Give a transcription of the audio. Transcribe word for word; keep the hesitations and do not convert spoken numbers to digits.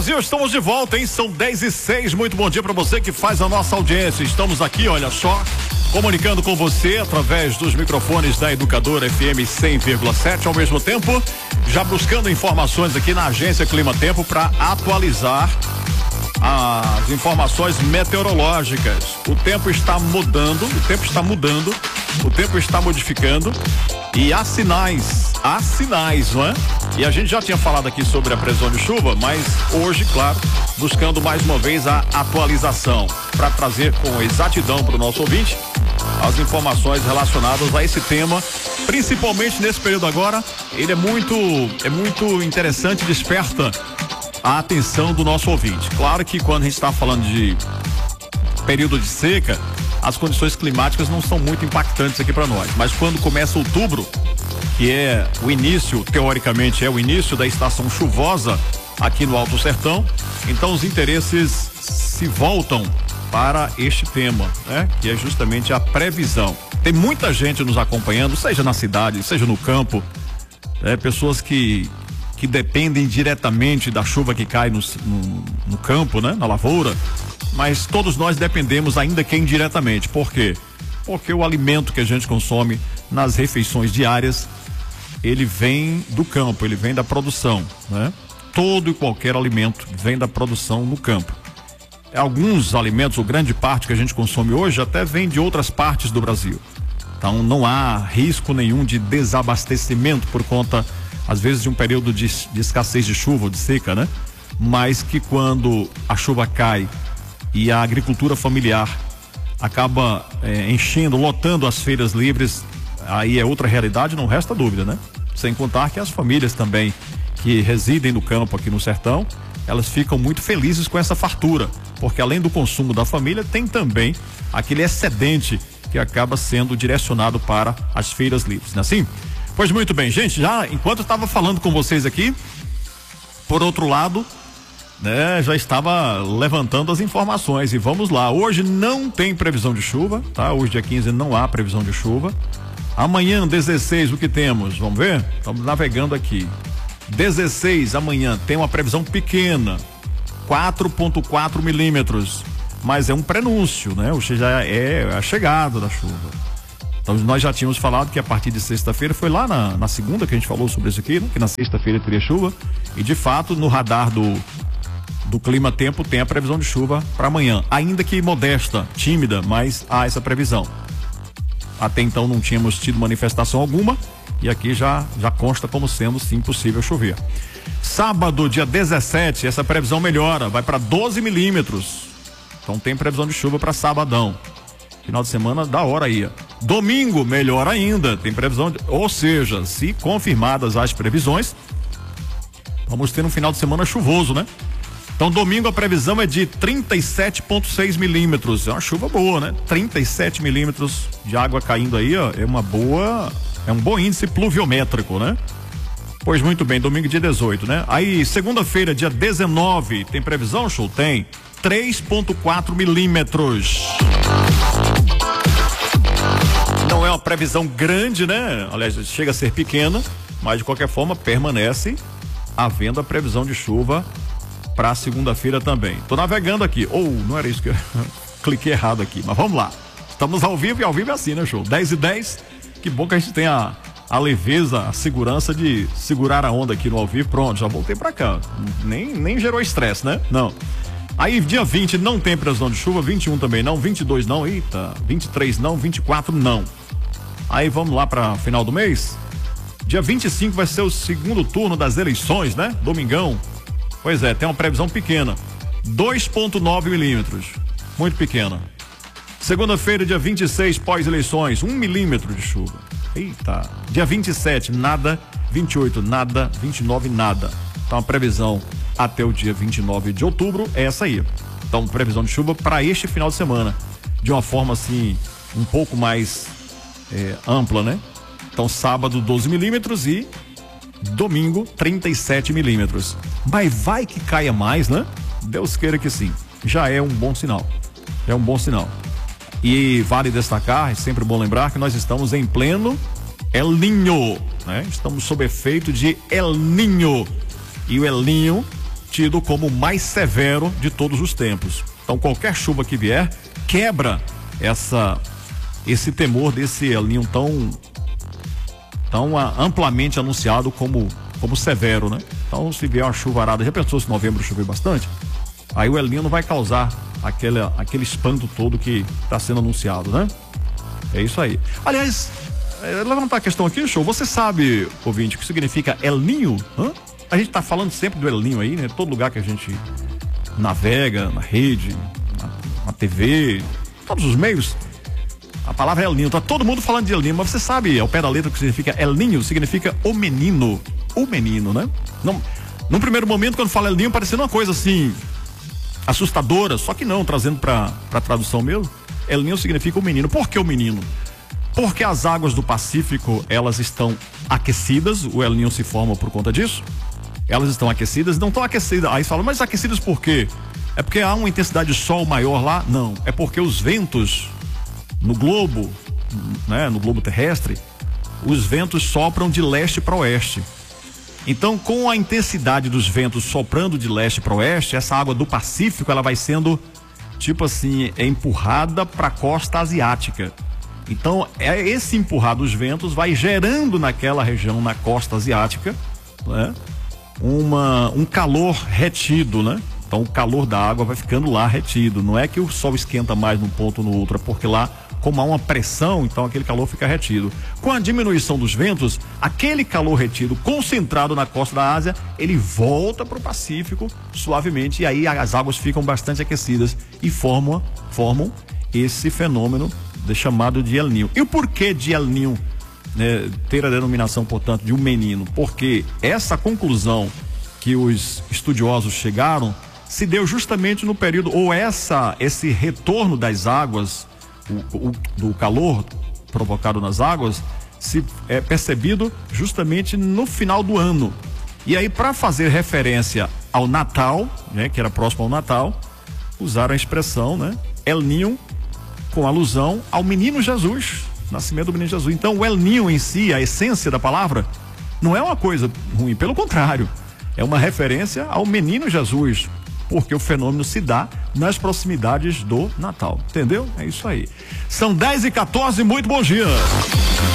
Brasil, estamos de volta, hein? São dez e seis. Muito bom dia para você que faz a nossa audiência. Estamos aqui, olha só, comunicando com você através dos microfones da Educadora F M cem vírgula sete, ao mesmo tempo já buscando informações aqui na agência Clima Tempo para atualizar as informações meteorológicas. O tempo está mudando, o tempo está mudando, o tempo está modificando e há sinais, há sinais, não é? E a gente já tinha falado aqui sobre a previsão de chuva, mas hoje, claro, buscando mais uma vez a atualização para trazer com exatidão para o nosso ouvinte as informações relacionadas a esse tema, principalmente nesse período agora. Ele é muito, é muito interessante, desperta a atenção do nosso ouvinte. Claro que quando a gente está falando de período de seca, as condições climáticas não são muito impactantes aqui para nós, mas quando começa outubro, que é o início, teoricamente é o início da estação chuvosa aqui no Alto Sertão, então os interesses se voltam para este tema, né? Que é justamente a previsão. Tem muita gente nos acompanhando, seja na cidade, seja no campo, né? Pessoas que que dependem diretamente da chuva que cai no, no, no campo, né? Na lavoura, mas todos nós dependemos, ainda que indiretamente. Por quê? Porque o alimento que a gente consome nas refeições diárias, ele vem do campo, ele vem da produção, né? Todo e qualquer alimento vem da produção no campo. Alguns alimentos, ou grande parte que a gente consome hoje, até vem de outras partes do Brasil. Então não há risco nenhum de desabastecimento por conta, às vezes, de um período de, de escassez de chuva, de seca, né? Mas que quando a chuva cai e a agricultura familiar acaba é, enchendo, lotando as feiras livres, aí é outra realidade, não resta dúvida, né? Sem contar que as famílias também que residem no campo aqui no sertão, elas ficam muito felizes com essa fartura, porque além do consumo da família, tem também aquele excedente que acaba sendo direcionado para as feiras livres, não é assim? Pois muito bem, gente, já enquanto eu estava falando com vocês aqui, por outro lado, né, já estava levantando as informações e vamos lá. Hoje não tem previsão de chuva, tá? Hoje dia quinze não há previsão de chuva. Amanhã, dezesseis, o que temos? Vamos ver? Estamos navegando aqui. dezesseis, amanhã, tem uma previsão pequena, quatro vírgula quatro milímetros, mas é um prenúncio, né? Ou seja, é a chegada da chuva. Então nós já tínhamos falado que a partir de sexta-feira, foi lá na, na segunda que a gente falou sobre isso aqui, né? Que na sexta-feira teria chuva, e de fato no radar do do Clima Tempo tem a previsão de chuva para amanhã, ainda que modesta, tímida, mas há essa previsão. Até então não tínhamos tido manifestação alguma e aqui já já consta como sendo sim possível chover. Sábado, dia dezessete, essa previsão melhora, vai para doze milímetros. Então tem previsão de chuva para sabadão. Final de semana da hora aí. Domingo, melhor ainda, tem previsão de, ou seja, se confirmadas as previsões, vamos ter um final de semana chuvoso, né? Então domingo a previsão é de trinta e sete vírgula seis milímetros, é uma chuva boa, né? trinta e sete milímetros de água caindo aí, ó, é uma boa, é um bom índice pluviométrico, né? Pois muito bem, domingo dia dezoito, né? Aí segunda-feira, dia dezenove, tem previsão, show? Tem três vírgula quatro milímetros. Não é uma previsão grande, né? Aliás, chega a ser pequena, mas de qualquer forma permanece havendo a previsão de chuva para segunda-feira também. Tô navegando aqui. Ou, oh, não era isso que eu cliquei errado aqui, mas vamos lá. Estamos ao vivo e ao vivo é assim, né, show? dez e dez. Que bom que a gente tem a, a leveza, a segurança de segurar a onda aqui no ao vivo. Pronto, já voltei para cá. Nem, nem gerou estresse, né? Não. Aí, dia vinte não tem previsão de chuva, vinte e um também não, vinte e dois não, eita, vinte e três não, vinte e quatro não. Aí vamos lá para final do mês. Dia vinte e cinco vai ser o segundo turno das eleições, né? Domingão. Pois é, tem uma previsão pequena, dois vírgula nove milímetros, muito pequena. Segunda-feira, dia vinte e seis, pós-eleições, um milímetro de chuva. Eita. Dia vinte e sete, nada, vinte e oito, nada, vinte e nove, nada. Então a previsão até o dia vinte e nove de outubro é essa aí. Então previsão de chuva para este final de semana, de uma forma assim, um pouco mais é, ampla, né? Então sábado, doze milímetros e domingo, trinta e sete milímetros. Mas vai que caia mais, né? Deus queira que sim. Já é um bom sinal. É um bom sinal. E vale destacar, é sempre bom lembrar que nós estamos em pleno El Niño, né? Estamos sob efeito de El Niño. E o El Niño tido como o mais severo de todos os tempos. Então qualquer chuva que vier quebra essa esse temor desse El Niño tão tão ah, amplamente anunciado como como severo, né? Então se vier uma chuvarada, já pensou se novembro chover bastante? Aí o El Niño não vai causar aquele, aquele espanto todo que está sendo anunciado, né? É isso aí. Aliás, é, levantar a questão aqui, show. Você sabe, ouvinte, o que significa El Niño? Hã? A gente está falando sempre do El Niño aí, né? Todo lugar que a gente navega, na rede, na, na T V, todos os meios, a palavra é El Niño. Tá todo mundo falando de El Niño, mas você sabe ao pé da letra o que significa El Niño? Significa o menino. O menino, né? Não, num primeiro momento, quando fala El Niño, parecendo uma coisa assim assustadora, só que não, trazendo para a tradução mesmo, El Niño significa o menino. Por que o menino? Porque as águas do Pacífico, elas estão aquecidas, o El Niño se forma por conta disso, elas estão aquecidas, não estão aquecidas, aí falam, mas aquecidas por quê? É porque há uma intensidade de sol maior lá? Não, é porque os ventos no globo, né, no globo terrestre, os ventos sopram de leste para oeste. Então, com a intensidade dos ventos soprando de leste para oeste, essa água do Pacífico, ela vai sendo, tipo assim, é empurrada para a costa asiática. Então, é esse empurrar dos ventos vai gerando naquela região, na costa asiática, né, uma, um calor retido, né? Então, o calor da água vai ficando lá retido. Não é que o sol esquenta mais num ponto ou no outro, é porque lá, como há uma pressão, então aquele calor fica retido. Com a diminuição dos ventos, aquele calor retido concentrado na costa da Ásia, ele volta para o Pacífico suavemente, e aí as águas ficam bastante aquecidas e formam, formam esse fenômeno de, chamado de El Niño. E o porquê de El Niño, né, ter a denominação, portanto, de um menino? Porque essa conclusão que os estudiosos chegaram se deu justamente no período, ou essa, esse retorno das águas, O, o, do calor provocado nas águas, se é percebido justamente no final do ano. E aí, para fazer referência ao Natal, né, que era próximo ao Natal, usaram a expressão, né, El Niño, com alusão ao menino Jesus, nascimento do menino Jesus. Então, o El Niño em si, a essência da palavra, não é uma coisa ruim, pelo contrário, é uma referência ao menino Jesus, porque o fenômeno se dá nas proximidades do Natal, entendeu? É isso aí. São dez e quatorze, muito bom dia.